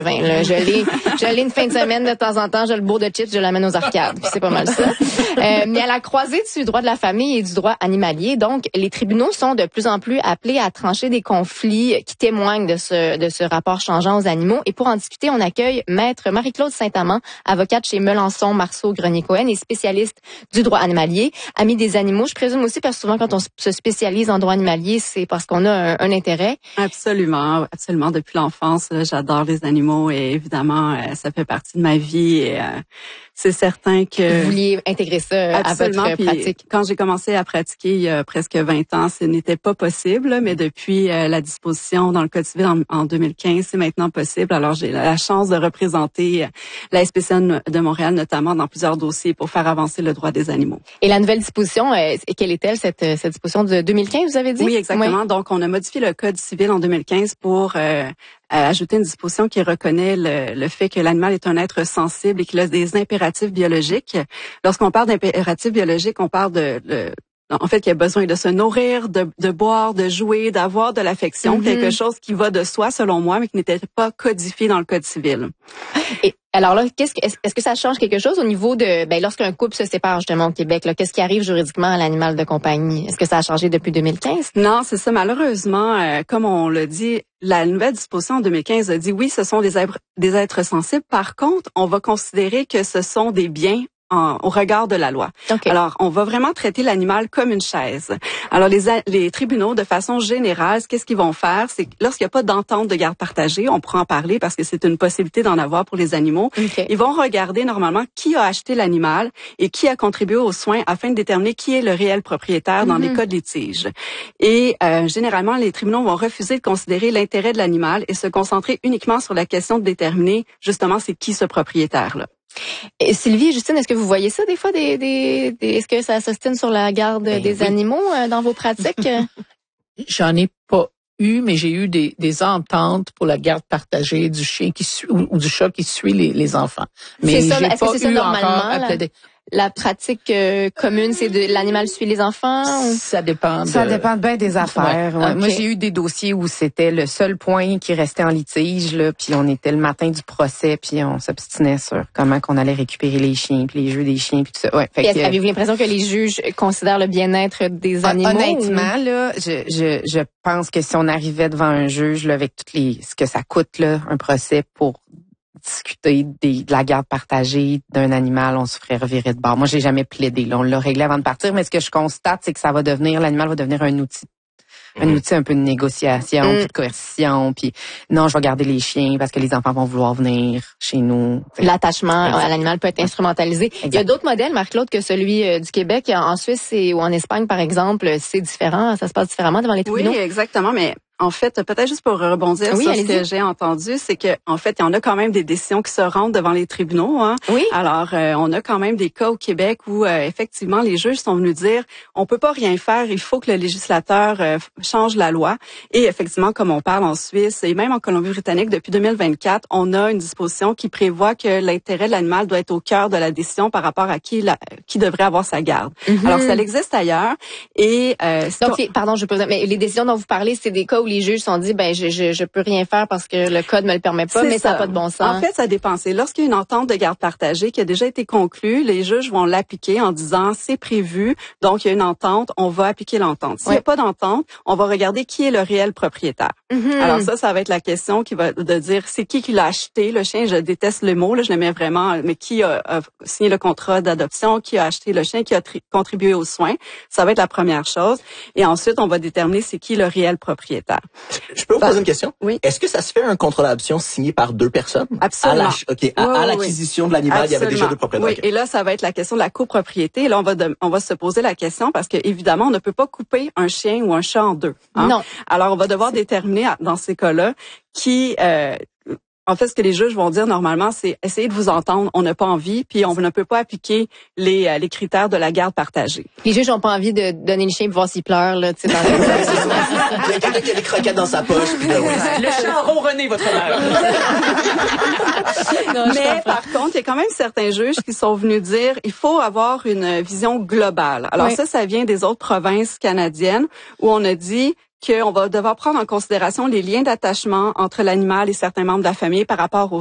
Là. Je l'ai une fin de semaine de temps en temps, je le bourre de chips, je l'amène aux arcades. C'est pas mal ça. Mais à la croisée du droit de la famille et du droit animalier, donc les tribunaux sont de plus en plus appelés à trancher des conflits qui témoignent de ce rapport changeant aux animaux. Et pour en discuter, on accueille Maître Marie-Claude Saint-Amand, avocate chez Melançon, Marceau, Grenier-Cohen et spécialiste du droit animalier, amie des animaux. Je présume aussi parce que souvent quand on se spécialise en droit animalier, c'est parce qu'on a un intérêt. Absolument. Depuis l'enfance, j'adore les animaux et évidemment, ça fait partie de ma vie et c'est certain que... Vous vouliez intégrer ça absolument, à votre pratique. Quand j'ai commencé à pratiquer il y a presque 20 ans, ce n'était pas possible, mais depuis la disposition dans le Code civil en 2015, c'est maintenant possible. Alors, j'ai la chance de représenter la SPCN de Montréal, notamment dans plusieurs dossiers pour faire avancer le droit des animaux. Et la nouvelle disposition, quelle est-elle, cette disposition de 2015, vous avez dit? Oui, exactement. Oui. Donc, on a modifié le Code civil en 2015 pour ajouter une disposition qui reconnaît le fait que l'animal est un être sensible et qu'il a des impératifs biologiques. Lorsqu'on parle d'impératifs biologiques, on parle en fait, qu'il a besoin de se nourrir, de boire, de jouer, d'avoir de l'affection, quelque chose qui va de soi, selon moi, mais qui n'était pas codifié dans le Code civil. Et alors là, est-ce que ça change quelque chose au niveau de, lorsqu'un couple se sépare justement au Québec, là, qu'est-ce qui arrive juridiquement à l'animal de compagnie? Est-ce que ça a changé depuis 2015? Non, c'est ça. Malheureusement, comme on l'a dit, la nouvelle disposition en 2015 a dit oui, ce sont des êtres sensibles. Par contre, on va considérer que ce sont des biens au regard de la loi. Okay. Alors, on va vraiment traiter l'animal comme une chaise. Alors, les tribunaux, de façon générale, qu'est-ce qu'ils vont faire? C'est que lorsqu'il n'y a pas d'entente de garde partagée, on pourra en parler parce que c'est une possibilité d'en avoir pour les animaux. Okay. Ils vont regarder normalement qui a acheté l'animal et qui a contribué aux soins afin de déterminer qui est le réel propriétaire dans les cas de litige. Et généralement, les tribunaux vont refuser de considérer l'intérêt de l'animal et se concentrer uniquement sur la question de déterminer justement c'est qui ce propriétaire-là. Et Sylvie et Justine, est-ce que vous voyez ça des fois, est-ce que ça s'ostine sur la garde des animaux dans vos pratiques? J'en ai pas eu, mais j'ai eu des ententes pour la garde partagée du chien qui suit ou du chat qui suit les enfants. Mais c'est ça, j'ai est-ce pas que c'est ça eu normalement? La pratique commune, c'est de l'animal suit les enfants? Ou? Ça dépend. Ça dépend bien des affaires. Ouais. Okay. Moi, j'ai eu des dossiers où c'était le seul point qui restait en litige, là, puis on était le matin du procès, puis on s'obstinait sur comment qu'on allait récupérer les chiens, puis les jeux des chiens, puis tout ça. Ouais. Avez-vous l'impression que les juges considèrent le bien-être des animaux? Honnêtement, là, je pense que si on arrivait devant un juge là, avec ce que ça coûte là, un procès pour discuter de la garde partagée d'un animal, on se ferait revirer de bord. Moi, j'ai jamais plaidé. Là, on l'a réglé avant de partir, mais ce que je constate, c'est que l'animal va devenir un outil. Un outil un peu de négociation, puis de coercition, puis non, je vais garder les chiens parce que les enfants vont vouloir venir chez nous. L'attachement à l'animal peut être instrumentalisé. Exact. Il y a d'autres modèles, Marc-Claude, que celui du Québec. En Suisse ou en Espagne, par exemple, c'est différent, ça se passe différemment devant les tribunaux? Oui, exactement, mais en fait, peut-être juste pour rebondir sur ce que j'ai entendu, c'est que en fait, il y en a quand même des décisions qui se rendent devant les tribunaux. Hein. Oui. Alors, on a quand même des cas au Québec où effectivement les juges sont venus dire, on peut pas rien faire, il faut que le législateur change la loi. Et effectivement, comme on parle en Suisse et même en Colombie-Britannique depuis 2024, on a une disposition qui prévoit que l'intérêt de l'animal doit être au cœur de la décision par rapport à qui devrait avoir sa garde. Alors, ça existe ailleurs. Et donc, pardon, mais les décisions dont vous parlez, c'est des cas où les juges se sont dit, je peux rien faire parce que le code me le permet pas, mais ça n'a pas de bon sens. En fait, ça dépend. C'est lorsqu'il y a une entente de garde partagée qui a déjà été conclue, les juges vont l'appliquer en disant, c'est prévu, donc il y a une entente, on va appliquer l'entente. S'il n'y a pas d'entente, on va regarder qui est le réel propriétaire. Alors ça va être la question qui va de dire, c'est qui l'a acheté, le chien, je déteste le mot, là, je le mets vraiment, mais qui a signé le contrat d'adoption, qui a acheté le chien, qui a contribué aux soins. Ça va être la première chose. Et ensuite, on va déterminer c'est qui le réel propriétaire. Je peux vous poser une question? Oui. Est-ce que ça se fait un contrat d'adoption signé par deux personnes? Absolument. À l'acquisition de l'animal, il y avait déjà deux propriétaires. Oui, et là, ça va être la question de la copropriété. Et là, on va se poser la question parce que évidemment, on ne peut pas couper un chien ou un chat en deux. Hein? Non. Alors, on va devoir déterminer dans ces cas-là qui... En fait, ce que les juges vont dire normalement, c'est essayer de vous entendre. On n'a pas envie, puis on ne peut pas appliquer les critères de la garde partagée. Les juges n'ont pas envie de donner le chien pour voir s'il pleure, là, tu sais. Il y a quelqu'un qui a des croquettes dans sa poche. Puis là, le chat a ronronné, votre mère. Mais par contre, il y a quand même certains juges qui sont venus dire il faut avoir une vision globale. Alors ça vient des autres provinces canadiennes où on a dit qu'on va devoir prendre en considération les liens d'attachement entre l'animal et certains membres de la famille par rapport aux